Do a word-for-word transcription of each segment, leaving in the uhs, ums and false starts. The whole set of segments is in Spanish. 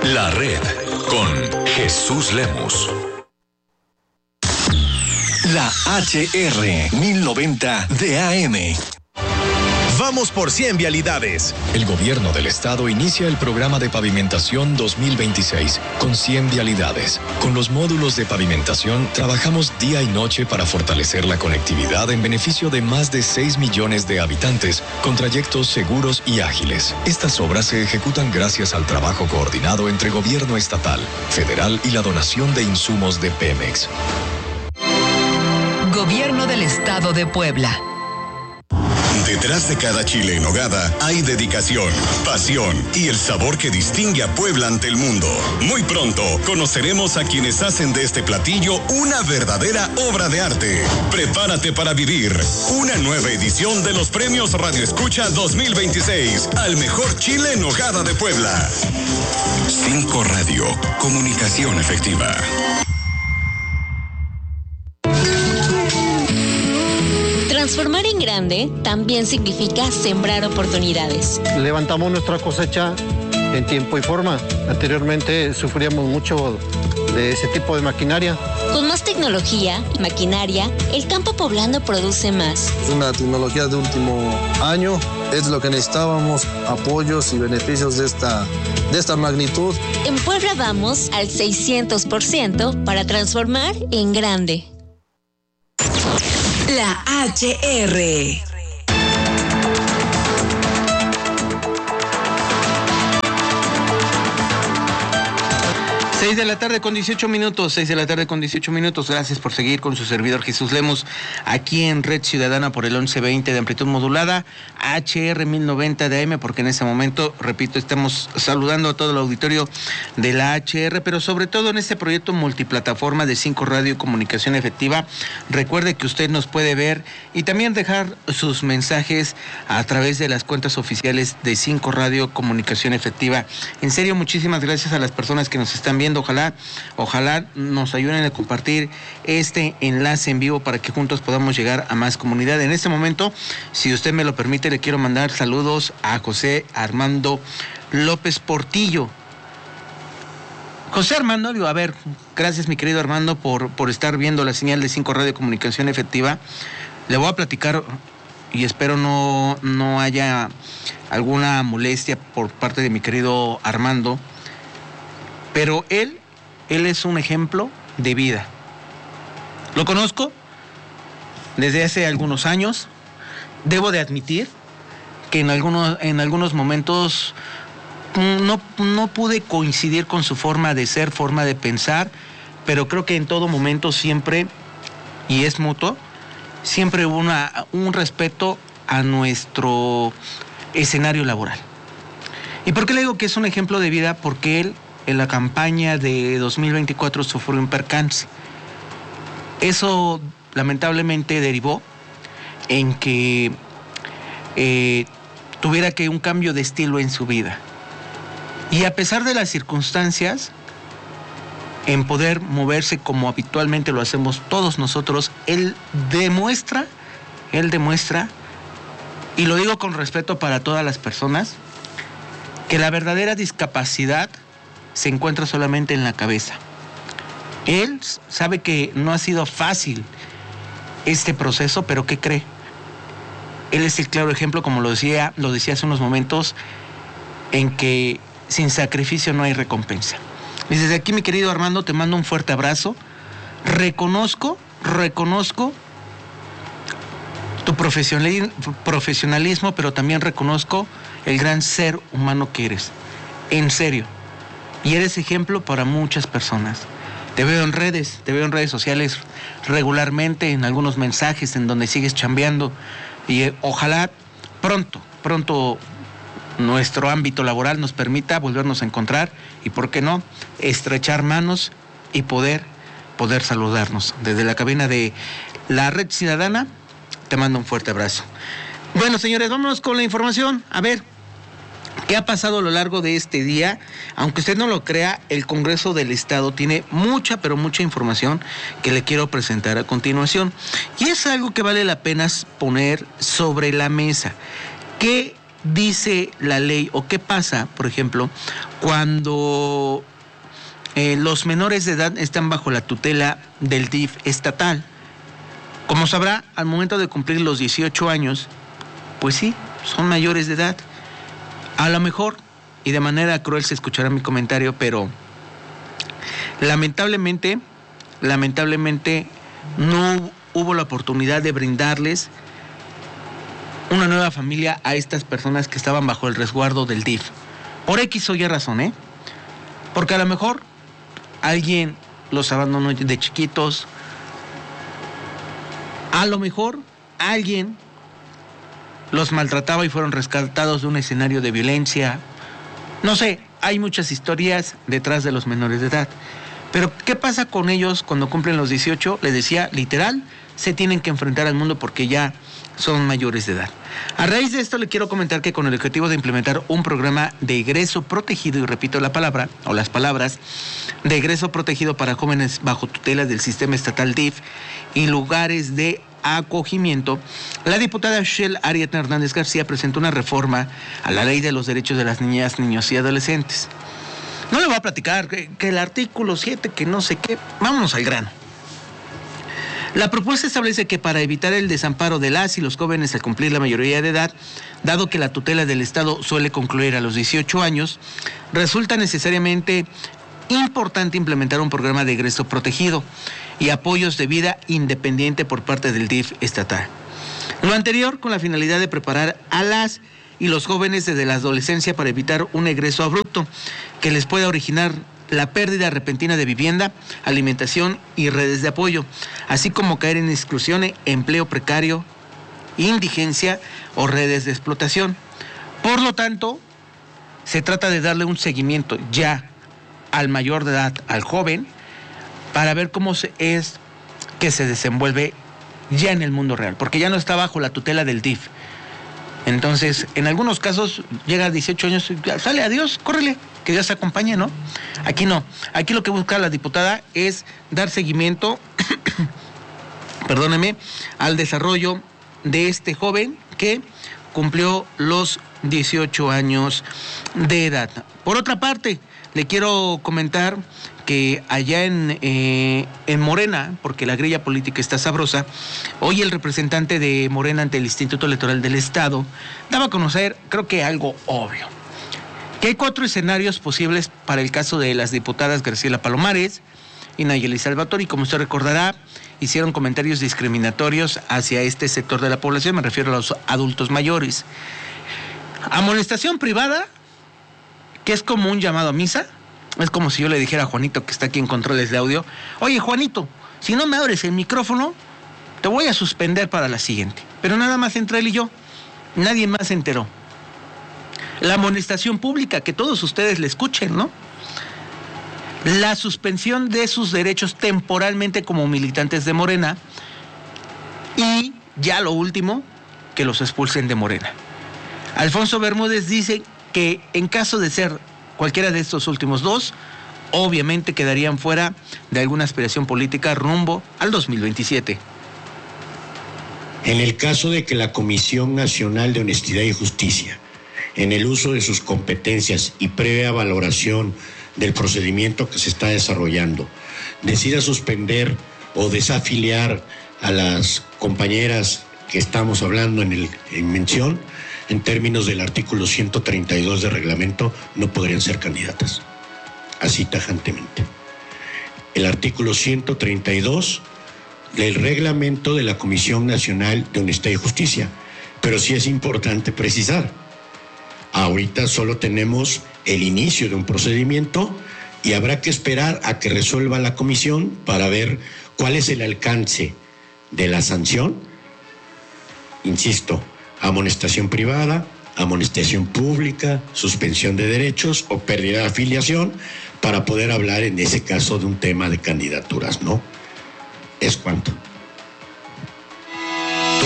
La Red con Jesús Lemus. La H R mil noventa de A M. Vamos por cien vialidades. El gobierno del estado inicia el programa de pavimentación dos mil veintiséis con cien vialidades. Con los módulos de pavimentación trabajamos día y noche para fortalecer la conectividad en beneficio de más de seis millones de habitantes con trayectos seguros y ágiles. Estas obras se ejecutan gracias al trabajo coordinado entre gobierno estatal, federal y la donación de insumos de Pemex. Gobierno del Estado de Puebla. Detrás de cada chile en nogada hay dedicación, pasión y el sabor que distingue a Puebla ante el mundo. Muy pronto conoceremos a quienes hacen de este platillo una verdadera obra de arte. Prepárate para vivir una nueva edición de los Premios Radio Escucha dos mil veintiséis al mejor chile en nogada de Puebla. cinco Radio, comunicación efectiva. Transformar en grande también significa sembrar oportunidades. Levantamos nuestra cosecha en tiempo y forma. Anteriormente sufríamos mucho de ese tipo de maquinaria. Con más tecnología y maquinaria, el campo poblano produce más. Es una tecnología de último año, es lo que necesitábamos, apoyos y beneficios de esta, de esta magnitud. En Puebla vamos al seiscientos por ciento para transformar en grande. La H R. seis de la tarde con dieciocho minutos, seis de la tarde con dieciocho minutos. Gracias por seguir con su servidor Jesús Lemus aquí en Red Ciudadana por el once veinte de amplitud modulada, H R mil noventa de A M, porque en ese momento, repito, estamos saludando a todo el auditorio de la H R, pero sobre todo en este proyecto multiplataforma de cinco Radio Comunicación Efectiva. Recuerde que usted nos puede ver y también dejar sus mensajes a través de las cuentas oficiales de cinco Radio Comunicación Efectiva. En serio, muchísimas gracias a las personas que nos están viendo. Ojalá, ojalá nos ayuden a compartir este enlace en vivo para que juntos podamos llegar a más comunidad. En este momento, si usted me lo permite, le quiero mandar saludos a José Armando López Portillo. José Armando, digo, a ver, gracias mi querido Armando por, por estar viendo la señal de cinco Radio Comunicación Efectiva. Le voy a platicar y espero no, no haya alguna molestia por parte de mi querido Armando. Pero él, él es un ejemplo de vida. Lo conozco desde hace algunos años. Debo de admitir que en algunos, en algunos momentos no, no pude coincidir con su forma de ser, forma de pensar, pero creo que en todo momento siempre, y es mutuo, siempre hubo una, un respeto a nuestro escenario laboral. ¿Y por qué le digo que es un ejemplo de vida? Porque él, en la campaña de dos mil veinticuatro, sufrió un percance. Eso lamentablemente derivó en que eh, tuviera que un cambio de estilo en su vida. Y a pesar de las circunstancias, en poder moverse como habitualmente lo hacemos todos nosotros, él demuestra, él demuestra, y lo digo con respeto para todas las personas, que la verdadera discapacidad se encuentra solamente en la cabeza. Él sabe que no ha sido fácil este proceso, pero ¿qué cree? Él es el claro ejemplo, como lo decía, lo decía hace unos momentos, en que sin sacrificio no hay recompensa. Y desde aquí, mi querido Armando, te mando un fuerte abrazo. Reconozco, reconozco tu profesionalismo, pero también reconozco el gran ser humano que eres. En serio. Y eres ejemplo para muchas personas. Te veo en redes, te veo en redes sociales regularmente, en algunos mensajes en donde sigues chambeando. Y eh, ojalá pronto, pronto nuestro ámbito laboral nos permita volvernos a encontrar y, ¿por qué no?, estrechar manos y poder, poder saludarnos. Desde la cabina de la Red Ciudadana, te mando un fuerte abrazo. Bueno, señores, vámonos con la información. A ver, ¿qué ha pasado a lo largo de este día? Aunque usted no lo crea, el Congreso del Estado tiene mucha, pero mucha información que le quiero presentar a continuación. Y es algo que vale la pena poner sobre la mesa. ¿Qué dice la ley o qué pasa, por ejemplo, cuando eh, los menores de edad están bajo la tutela del D I F estatal? Como sabrá, al momento de cumplir los dieciocho años, pues sí, son mayores de edad. A lo mejor, y de manera cruel se escuchará mi comentario, pero lamentablemente, lamentablemente no hubo la oportunidad de brindarles una nueva familia a estas personas que estaban bajo el resguardo del D I F. Por X o Y razón, ¿eh? Porque a lo mejor alguien los abandonó de chiquitos. A lo mejor alguien los maltrataba y fueron rescatados de un escenario de violencia. No sé, hay muchas historias detrás de los menores de edad. Pero ¿qué pasa con ellos cuando cumplen los dieciocho? Les decía, literal, se tienen que enfrentar al mundo porque ya son mayores de edad. A raíz de esto le quiero comentar que con el objetivo de implementar un programa de egreso protegido, y repito la palabra o las palabras, de egreso protegido para jóvenes bajo tutela del sistema estatal D I F y lugares de acogimiento, la diputada Shell Ariadna Hernández García presentó una reforma a la Ley de los Derechos de las Niñas, Niños y Adolescentes. No le voy a platicar que, que el artículo siete, que no sé qué, vámonos al grano. La propuesta establece que para evitar el desamparo de las y los jóvenes al cumplir la mayoría de edad, dado que la tutela del Estado suele concluir a los dieciocho años, resulta necesariamente importante implementar un programa de egreso protegido y apoyos de vida independiente por parte del D I F estatal. Lo anterior con la finalidad de preparar a las y los jóvenes desde la adolescencia para evitar un egreso abrupto que les pueda originar la pérdida repentina de vivienda, alimentación y redes de apoyo, así como caer en exclusión, empleo precario, indigencia o redes de explotación. Por lo tanto, se trata de darle un seguimiento ya al mayor de edad, al joven, para ver cómo se es que se desenvuelve ya en el mundo real, porque ya no está bajo la tutela del D I F. Entonces, en algunos casos llega a dieciocho años, sale, adiós, córrele, que Dios acompañe, ¿no? Aquí no. Aquí lo que busca la diputada es dar seguimiento, perdóneme, al desarrollo de este joven que cumplió los dieciocho años de edad. Por otra parte, le quiero comentar que allá en, eh, en Morena, porque la grilla política está sabrosa, hoy el representante de Morena ante el Instituto Electoral del Estado daba a conocer, creo que algo obvio, que hay cuatro escenarios posibles para el caso de las diputadas Graciela Palomares y Nayeli Salvatore, y como usted recordará, hicieron comentarios discriminatorios hacia este sector de la población, me refiero a los adultos mayores. Amonestación privada, que es como un llamado a misa. Es como si yo le dijera a Juanito, que está aquí en controles de audio, oye Juanito, si no me abres el micrófono, te voy a suspender para la siguiente. Pero nada más entre él y yo, nadie más se enteró. La amonestación pública, que todos ustedes le escuchen, ¿no? La suspensión de sus derechos temporalmente como militantes de Morena. Y ya lo último, que los expulsen de Morena. Alfonso Bermúdez dice que en caso de ser cualquiera de estos últimos dos, obviamente quedarían fuera de alguna aspiración política rumbo al dos mil veintisiete. En el caso de que la Comisión Nacional de Honestidad y Justicia, en el uso de sus competencias y previa valoración del procedimiento que se está desarrollando, decida suspender o desafiliar a las compañeras que estamos hablando en, el, en mención, en términos del artículo ciento treinta y dos del reglamento, no podrían ser candidatas, así tajantemente. El artículo ciento treinta y dos del reglamento de la Comisión Nacional de Honestidad y Justicia. Pero sí es importante precisar, ahorita solo tenemos el inicio de un procedimiento y habrá que esperar a que resuelva la comisión para ver cuál es el alcance de la sanción. Insisto, amonestación privada, amonestación pública, suspensión de derechos o pérdida de afiliación, para poder hablar en ese caso de un tema de candidaturas, ¿no? Es cuanto.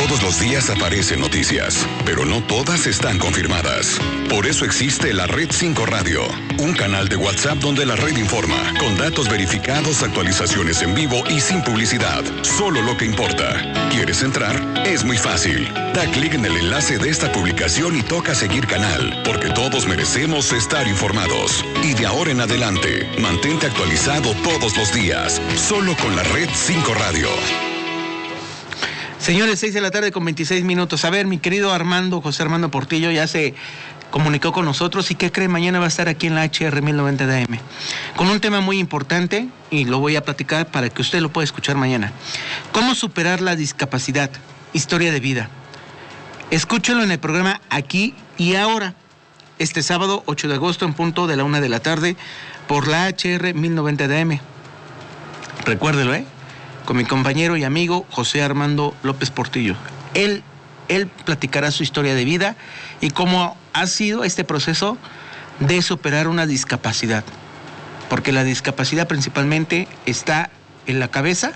Todos los días aparecen noticias, pero no todas están confirmadas. Por eso existe la Red cinco Radio, un canal de WhatsApp donde la red informa, con datos verificados, actualizaciones en vivo y sin publicidad. Solo lo que importa. ¿Quieres entrar? Es muy fácil. Da clic en el enlace de esta publicación y toca seguir canal, porque todos merecemos estar informados. Y de ahora en adelante, mantente actualizado todos los días, solo con la Red cinco Radio. Señores, seis de la tarde con veintiséis minutos. A ver, mi querido Armando, José Armando Portillo, ya se comunicó con nosotros. ¿Y qué cree? Mañana va a estar aquí en la H R mil noventa de A M con un tema muy importante, y lo voy a platicar para que usted lo pueda escuchar mañana. ¿Cómo superar la discapacidad? Historia de vida. Escúchelo en el programa Aquí y Ahora, este sábado ocho de agosto en punto de la una de la tarde por la H R mil noventa de A M. Recuérdelo, ¿eh? Con mi compañero y amigo José Armando López Portillo. Él, él platicará su historia de vida y cómo ha sido este proceso de superar una discapacidad. Porque la discapacidad principalmente está en la cabeza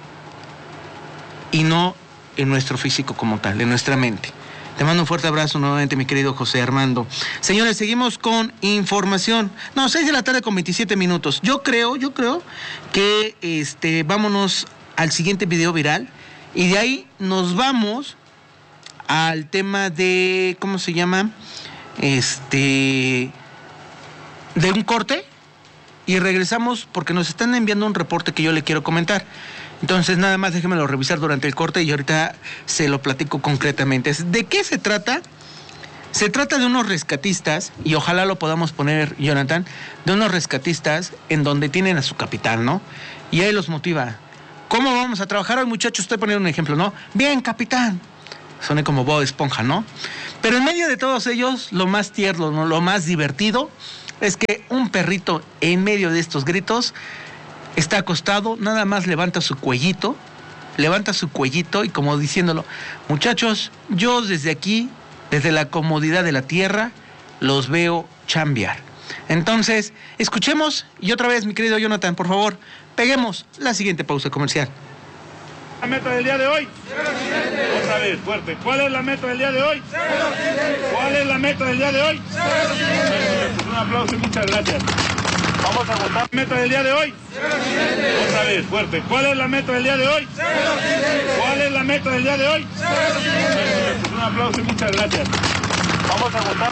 y no en nuestro físico como tal, en nuestra mente. Te mando un fuerte abrazo nuevamente, mi querido José Armando. Señores, seguimos con información. No, seis de la tarde con veintisiete minutos. Yo creo, yo creo que este, vámonos al siguiente video viral y de ahí nos vamos al tema de, ¿cómo se llama? Este, de un corte y regresamos porque nos están enviando un reporte que yo le quiero comentar. Entonces, nada más déjenmelo revisar durante el corte y ahorita se lo platico concretamente. ¿De qué se trata? Se trata de unos rescatistas, y ojalá lo podamos poner, Jonathan, de unos rescatistas en donde tienen a su capitán, ¿no? Y ahí los motiva. ¿Cómo vamos a trabajar hoy, muchachos? Estoy poniendo un ejemplo, ¿no? Bien, capitán. Suena como Bob Esponja, ¿no? Pero en medio de todos ellos, lo más tierno, ¿no? Lo más divertido es que un perrito en medio de estos gritos está acostado, nada más levanta su cuellito, levanta su cuellito y como diciéndolo, muchachos, yo desde aquí, desde la comodidad de la tierra, los veo chambear. Entonces, escuchemos, y otra vez, mi querido Jonathan, por favor, peguemos la siguiente pausa comercial. ¿La meta del día de hoy? Otra vez, fuerte. ¿Cuál es la meta del día de hoy? ¿Cuál es la meta del día de hoy? Un aplauso y muchas gracias. Vamos a votar. ¿La meta del día de hoy? Otra vez, fuerte. ¿Cuál es la meta del día de hoy? ¿Cuál es la meta del día de hoy? Un aplauso y muchas gracias. Vamos a votar.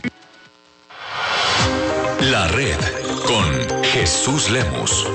La Red con Jesús Lemus.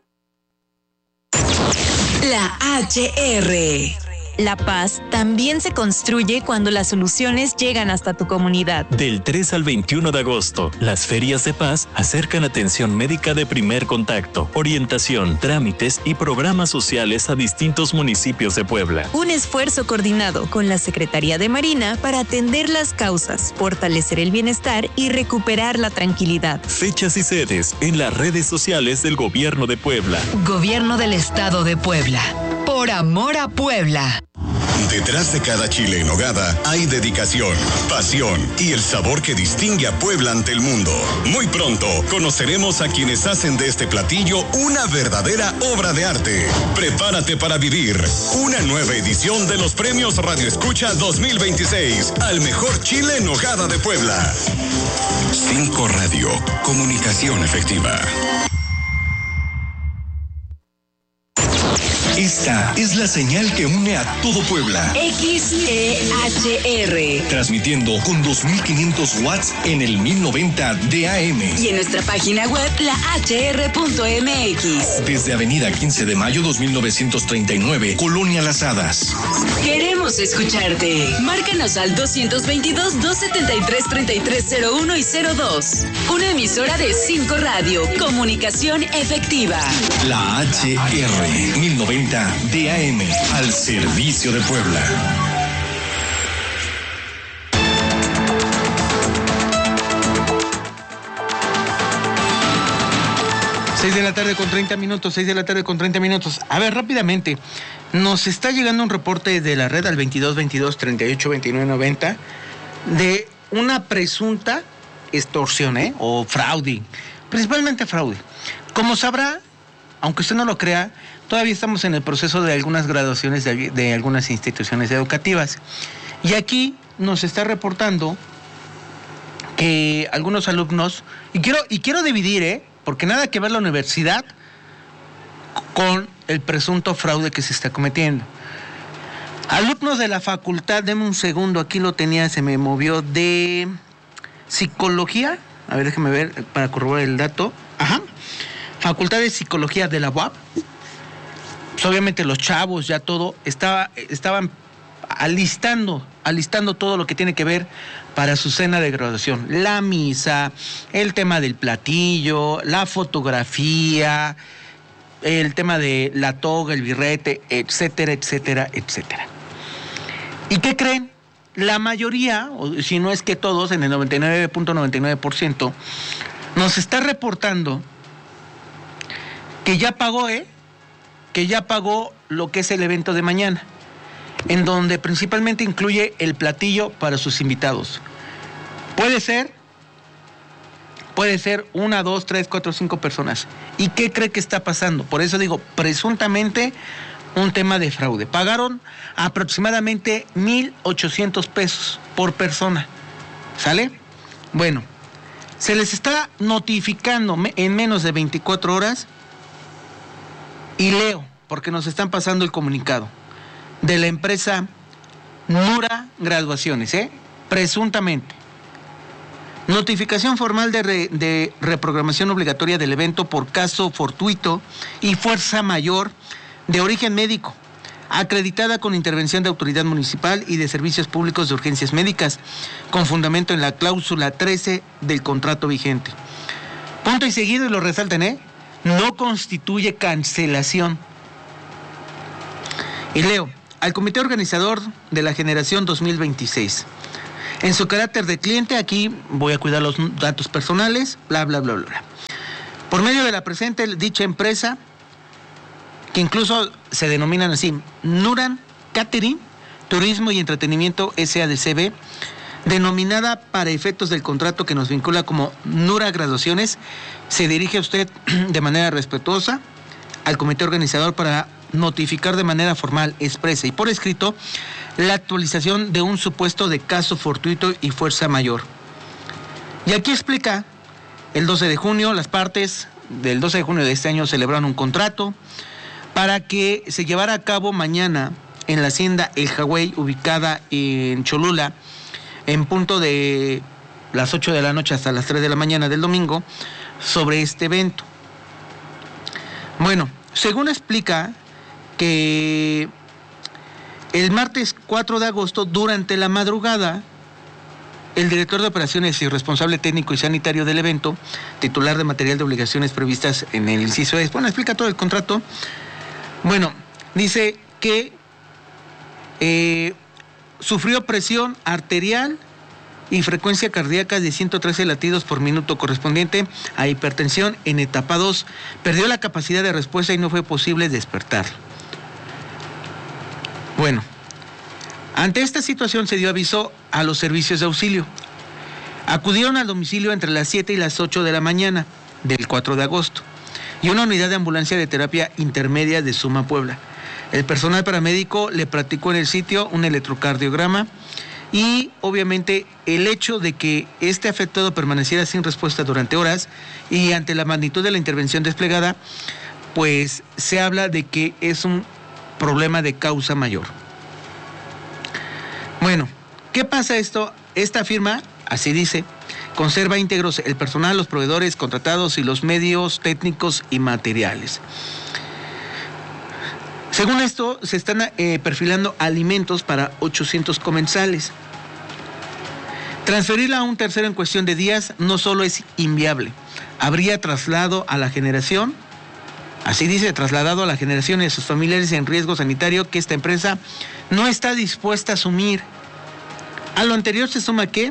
La H R. La paz también se construye cuando las soluciones llegan hasta tu comunidad. Del tres al veintiuno de agosto, las ferias de paz acercan atención médica de primer contacto, orientación, trámites y programas sociales a distintos municipios de Puebla. Un esfuerzo coordinado con la Secretaría de Marina para atender las causas, fortalecer el bienestar y recuperar la tranquilidad. Fechas y sedes en las redes sociales del Gobierno de Puebla. Gobierno del Estado de Puebla. Por amor a Puebla. Detrás de cada chile en nogada hay dedicación, pasión y el sabor que distingue a Puebla ante el mundo. Muy pronto conoceremos a quienes hacen de este platillo una verdadera obra de arte. Prepárate para vivir una nueva edición de los Premios Radio Escucha dos mil veintiséis al mejor chile en nogada de Puebla. cinco Radio, comunicación efectiva. Esta es la señal que une a todo Puebla. X E H R. Transmitiendo con dos mil quinientos watts en el mil noventa de A M. Y en nuestra página web, la H R punto M X. Desde Avenida quince de mayo dos mil novecientos treinta y nueve, Colonia Las Hadas. Queremos escucharte. Márcanos al doscientos veintidós, doscientos setenta y tres, treinta y tres cero uno y cero dos. Una emisora de cinco Radio. Comunicación efectiva. La H R mil noventa de A M, al servicio de Puebla. seis de la tarde con treinta minutos, seis de la tarde con treinta minutos. A ver, rápidamente, nos está llegando un reporte de la red al veintidós veintidós, treinta y ocho veintinueve noventa de una presunta extorsión, ¿eh? O fraude, principalmente fraude. Como sabrá, aunque usted no lo crea, todavía estamos en el proceso de algunas graduaciones de, de algunas instituciones educativas. Y aquí nos está reportando que algunos alumnos, y quiero, y quiero dividir, ¿eh? porque nada que ver la universidad con el presunto fraude que se está cometiendo. Alumnos de la facultad, deme un segundo, aquí lo tenía, se me movió, de psicología, a ver, déjeme ver para corroborar el dato, ajá, facultad de psicología de la U A P, pues obviamente los chavos, ya todo, estaba, estaban alistando, alistando todo lo que tiene que ver para su cena de graduación, la misa, el tema del platillo, la fotografía, el tema de la toga, el birrete, etcétera, etcétera, etcétera. ¿Y qué creen? La mayoría, o si no es que todos, en el noventa y nueve punto noventa y nueve por ciento, nos está reportando que ya pagó, ¿eh? Que ya pagó lo que es el evento de mañana, en donde principalmente incluye el platillo para sus invitados. Puede ser, puede ser una, dos, tres, cuatro, cinco personas. ¿Y qué cree que está pasando? Por eso digo, presuntamente un tema de fraude. Pagaron aproximadamente mil ochocientos pesos por persona. ¿Sale? Bueno, se les está notificando en menos de veinticuatro horas, y leo, porque nos están pasando el comunicado, de la empresa Nura Graduaciones, ¿eh? Presuntamente. Notificación formal de, re, de reprogramación obligatoria del evento por caso fortuito y fuerza mayor de origen médico, acreditada con intervención de autoridad municipal y de servicios públicos de urgencias médicas, con fundamento en la cláusula trece del contrato vigente. Punto y seguido, y lo resalten, ¿eh? No constituye cancelación. Y leo, al comité organizador de la generación dos mil veintiséis. En su carácter de cliente, aquí voy a cuidar los datos personales, bla, bla, bla, bla. Por medio de la presente dicha empresa, que incluso se denominan así, Nuran Catering, Turismo y Entretenimiento S A D C B, denominada para efectos del contrato que nos vincula como Nura Graduaciones, se dirige a usted de manera respetuosa al comité organizador para notificar de manera formal, expresa y por escrito la actualización de un supuesto de caso fortuito y fuerza mayor. Y aquí explica, el doce de junio, las partes del doce de junio de este año celebraron un contrato para que se llevara a cabo mañana en la hacienda El Jagüey, ubicada en Cholula, en punto de las ocho de la noche hasta las tres de la mañana del domingo, sobre este evento. Bueno, según explica que el martes cuatro de agosto, durante la madrugada, el director de operaciones y responsable técnico y sanitario del evento, titular de material de obligaciones previstas en el inciso E, bueno, explica todo el contrato. Bueno, dice que eh, sufrió presión arterial y frecuencia cardíaca de ciento trece latidos por minuto correspondiente a hipertensión en etapa dos. Perdió la capacidad de respuesta y no fue posible despertar. Bueno, ante esta situación se dio aviso a los servicios de auxilio. Acudieron al domicilio entre las siete y las ocho de la mañana del cuatro de agosto y una unidad de ambulancia de terapia intermedia de Suma Puebla. El personal paramédico le practicó en el sitio un electrocardiograma y obviamente el hecho de que este afectado permaneciera sin respuesta durante horas y ante la magnitud de la intervención desplegada, pues se habla de que es un problema de causa mayor. Bueno, ¿qué pasa esto? Esta firma, así dice, conserva íntegros el personal, los proveedores contratados y los medios técnicos y materiales. Según esto, se están eh, perfilando alimentos para ochocientos comensales. Transferirla a un tercero en cuestión de días no solo es inviable, habría traslado a la generación, así dice, trasladado a la generación y a sus familiares en riesgo sanitario que esta empresa no está dispuesta a asumir. A lo anterior se suma que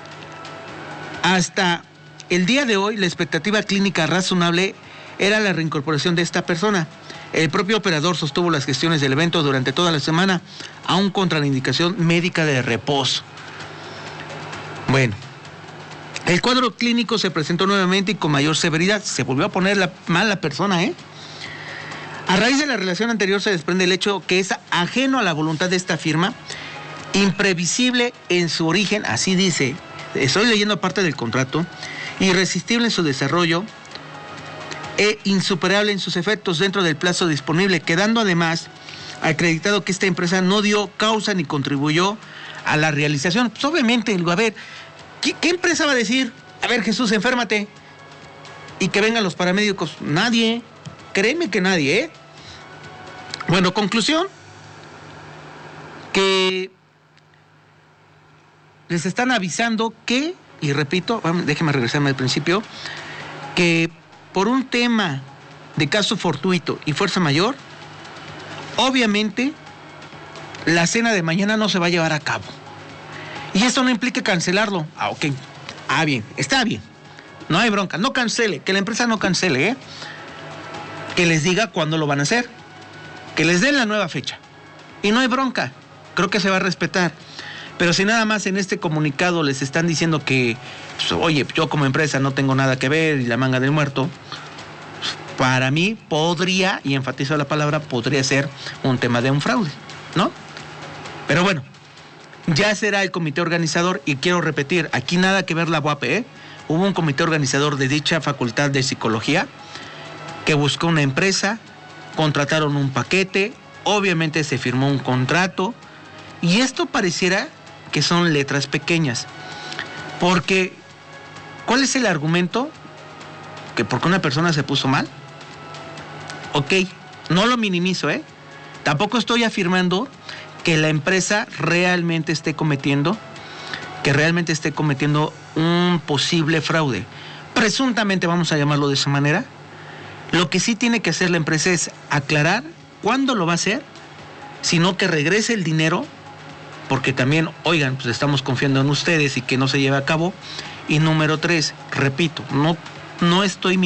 hasta el día de hoy la expectativa clínica razonable era la reincorporación de esta persona. El propio operador sostuvo las gestiones del evento durante toda la semana, aún contra la indicación médica de reposo. Bueno, el cuadro clínico se presentó nuevamente y con mayor severidad. Se volvió a poner la, mal la persona, ¿eh? A raíz de la relación anterior se desprende el hecho que es ajeno a la voluntad de esta firma, imprevisible en su origen, así dice, estoy leyendo parte del contrato, irresistible en su desarrollo e insuperable en sus efectos dentro del plazo disponible, quedando además acreditado que esta empresa no dio causa ni contribuyó a la realización. Pues obviamente, a ver, ¿qué, qué empresa va a decir? A ver, Jesús, enférmate y que vengan los paramédicos. Nadie, créeme que nadie, ¿eh? Bueno, conclusión, que les están avisando que, y repito, déjenme regresarme al principio, que por un tema de caso fortuito y fuerza mayor, obviamente la cena de mañana no se va a llevar a cabo. Y esto no implica cancelarlo. Ah, ok. Ah, bien, está bien. No hay bronca, no cancele, que la empresa no cancele, ¿eh? Que les diga cuándo lo van a hacer, que les den la nueva fecha. Y no hay bronca, creo que se va a respetar. Pero si nada más en este comunicado les están diciendo que, pues, oye, yo como empresa no tengo nada que ver y la manga del muerto, pues, para mí podría, y enfatizo la palabra, podría ser un tema de un fraude, ¿no? Pero bueno, ya será el comité organizador, y quiero repetir, aquí nada que ver la U A P, ¿eh? Hubo un comité organizador de dicha facultad de psicología que buscó una empresa, contrataron un paquete, obviamente se firmó un contrato, y esto pareciera que son letras pequeñas, porque ¿cuál es el argumento? ¿Que porque una persona se puso mal? Ok, no lo minimizo, ¿eh? Tampoco estoy afirmando que la empresa realmente esté cometiendo, que realmente esté cometiendo un posible fraude. Presuntamente, vamos a llamarlo de esa manera. Lo que sí tiene que hacer la empresa es aclarar cuándo lo va a hacer, sino que regrese el dinero, porque también, oigan, pues estamos confiando en ustedes y que no se lleve a cabo. Y número tres, repito, no, no estoy